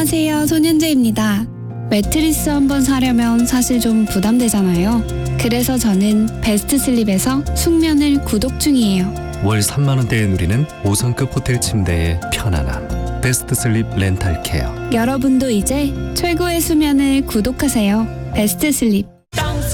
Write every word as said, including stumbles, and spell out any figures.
안녕하세요, 손현재입니다. 매트리스 한번 사려면 사실 좀 부담되잖아요. 그래서 저는 베스트 슬립에서 숙면을 구독 중이에요. 월 삼만 원대에 누리는 오 성급 호텔 침대의 편안함. 베스트 슬립 렌탈 케어. 여러분도 이제 최고의 수면을 구독하세요. 베스트 슬립.